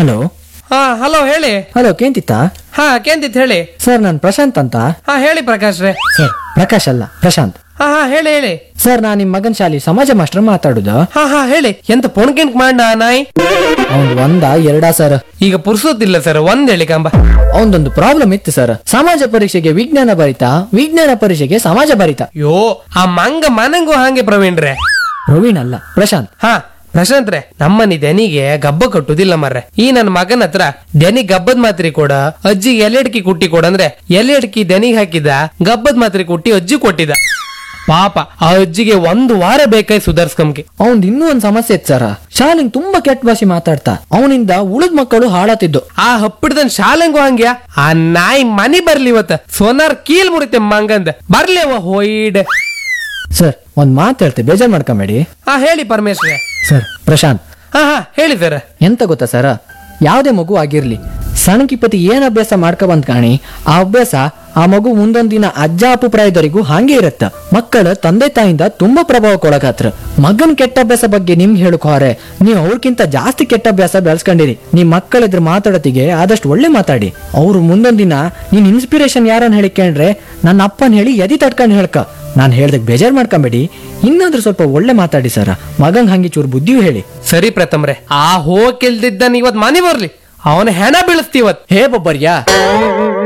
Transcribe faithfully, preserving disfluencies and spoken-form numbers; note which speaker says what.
Speaker 1: Hello.
Speaker 2: ಹಾ hello ಹೇಳಿ.
Speaker 1: Hello ಕೇಂತಿತ್ತ?
Speaker 2: ಹಾ ಕೇಂದಿತ್ ಹೇಳಿ.
Speaker 1: ಸರ್ ನಾನು ಪ್ರಶಾಂತ್ ಅಂತ.
Speaker 2: ಹಾ ಹೇಳಿ ಪ್ರಕಾಶ್ ರೇ.
Speaker 1: ಸರ್ ಪ್ರಕಾಶ್ ಅಲ್ಲ ಪ್ರಶಾಂತ್.
Speaker 2: ಹಾ ಹಾ ಹೇಳಿ ಹೇಳಿ.
Speaker 1: ಸರ್ ನಾನು ನಿಮ್ ಮಗನ್ ಶಾಲಿ ಸಮಾಜ ಮಾಸ್ಟರ್ ಮಾತಾಡುದು.
Speaker 2: ಹಾ ಹಾ ಹೇಳಿ. ಎಂತ ಪೊಣ್ಕೆಂಟ್ ಮಾಡ ನಾಯಿ.
Speaker 1: ಅವ್ನ್ ಒಂದ ಎರಡಾ ಸರ್?
Speaker 2: ಈಗ ಪುರ್ಸೋತಿಲ್ಲ ಸರ್, ಒಂದ್ ಹೇಳಿ ಕಂಬ.
Speaker 1: ಅವನದೊಂದು ಪ್ರಾಬ್ಲಮ್ ಇತ್ತು ಸರ್. ಸಮಾಜ ಪರೀಕ್ಷೆಗೆ ವಿಜ್ಞಾನ ಬರಿತಾ, ವಿಜ್ಞಾನ ಪರೀಕ್ಷೆಗೆ ಸಮಾಜ ಬರಿತಾ.
Speaker 2: ಯೋ ಆ ಮಂಗ ಮನಂಗೂ ಹಾಗೆ ಪ್ರವೀಣ್ ರೇ.
Speaker 1: ಪ್ರವೀಣ್ ಅಲ್ಲ ಪ್ರಶಾಂತ್.
Speaker 2: ಹಾ ಪ್ರಶಾಂತ್ ರೇ, ನಮ್ಮನಿ ದನಿಗೆ ಗಬ್ಬ ಕಟ್ಟುದಿಲ್ಲ ಮರ್ರೆ. ಈ ನನ್ನ ಮಗನ ಹತ್ರ ದನಿ ಗಬ್ಬದ್ ಮಾತ್ರೆ ಕೊಡ, ಅಜ್ಜಿ ಎಲೆಡ್ಕಿ ಕುಟ್ಟಿ ಕೊಡ ಅಂದ್ರೆ ಎಲೆಡ್ಕಿ ದನಿಗೆ ಹಾಕಿದ ಗಬ್ಬದ್ ಮಾತ್ರೆ ಕುಟ್ಟಿ ಅಜ್ಜಿ ಕೊಟ್ಟಿದ. ಪಾಪ ಆ ಅಜ್ಜಿಗೆ ಒಂದು ವಾರ ಬೇಕಾಯ್ ಸುಧಾರ್ಸ್ಕಂಗೆ.
Speaker 1: ಅವನ್ ಇನ್ನೂ ಒಂದ್ ಸಮಸ್ಯೆ ಇತ್ತು ಸರ್. ಶಾಲೆಂಗ್ ತುಂಬಾ ಕೆಟ್ಟ ಭಾಷೆ ಮಾತಾಡ್ತಾ ಅವನಿಂದ ಉಳಿದ ಮಕ್ಕಳು ಹಾಳಾತಿದ್ದು.
Speaker 2: ಆ ಹಪ್ಪಿಡ್ದನ್ ಶಾಲೆಂಗು ಹಂಗ್ಯ. ಆ ನಾಯಿ ಮನಿ ಬರ್ಲಿ ಇವತ್ತ ಸೋನಾರ್ ಕೀಲ್ ಮುರಿತೆ ಮಂಗಂದ ಬರ್ಲೇವ ಹೋಯ್ಡ್.
Speaker 1: ಸರ್ ಒಂದ್ ಮಾತು ಹೇಳ್ತೆ, ಬೇಜಾರ್ ಮಾಡ್ಕೊಂಬೇಡಿ.
Speaker 2: ಹಾ ಹೇಳಿ ಪರಮೇಶ್ವರ.
Speaker 1: ಸರ್ ಪ್ರಶಾಂತ್.
Speaker 2: ಹಾ ಹಾ ಹೇಳಿ ಸರ್.
Speaker 1: ಎಂತ ಗೊತ್ತಾ ಸರ, ಯಾವುದೇ ಮಗು ಆಗಿರ್ಲಿ ಸಣ್ಣಕಿಪತಿ ಏನ್ ಅಭ್ಯಾಸ ಮಾಡ್ಕೊ ಬಂದ್ ಕಾಣಿ, ಆ ಅಭ್ಯಾಸ ಆ ಮಗು ಮುಂದೊಂದ್ ದಿನ ಅಜ್ಜ ಅಪ್ಪು ಪ್ರಾಯದವರೆಗೂ ಹಾಗೆ ಇರತ್ತ. ಮಕ್ಕಳ ತಂದೆ ತಾಯಿಂದ ತುಂಬಾ ಪ್ರಭಾವಕ್ಕೊಳಗಾತ್ರ. ಮಗನ್ ಕೆಟ್ಟ ಅಭ್ಯಾಸ ಬಗ್ಗೆ ನಿಮ್ಗೆ ಹೇಳಕ್ ಹೋರೆ ನೀವು ಅವ್ರಕ್ಕಿಂತ ಜಾಸ್ತಿ ಕೆಟ್ಟ ಅಭ್ಯಾಸ ಬೆಳೆಸ್ಕೊಂಡಿರಿ. ನಿಮ್ ಮಕ್ಕಳ ಎದುರು ಮಾತಾಡೋತಿಗೆ ಆದಷ್ಟು ಒಳ್ಳೆ ಮಾತಾಡಿ. ಅವ್ರು ಮುಂದೊಂದ್ ದಿನ ನೀನ್ ಇನ್ಸ್ಪಿರೇಷನ್ ಯಾರನ್ನ ಹೇಳಿಕೊಂಡ್ರೆ ನನ್ನ ಅಪ್ಪನ್ ಹೇಳಿ ಎದಿ ತಟ್ಕೊಂಡ್ ಹೇಳ್ಕ. ನಾನ್ ಹೇಳ್ದಕ್ ಬೇಜಾರ್ ಮಾಡ್ಕೊಂಬೇಡಿ, ಇನ್ನಾದ್ರೂ ಸ್ವಲ್ಪ ಒಳ್ಳೆ ಮಾತಾಡಿ ಸರ. ಮಗಂಗ್ ಹಂಗೆ ಚೂರು ಬುದ್ಧಿಯೂ ಹೇಳಿ.
Speaker 2: ಸರಿ ಪ್ರಥಮ್ರೆ, ಆ ಹೋಗಿಲ್ದಿದ್ದನ್ ಇವತ್ ಮನೆ ಬರ್ಲಿ, ಅವನ ಹೆಣ ಬೀಳಿಸ್ತೀವತ್.
Speaker 1: ಹೇ ಬೊಬ್ಬರ್ಯಾ.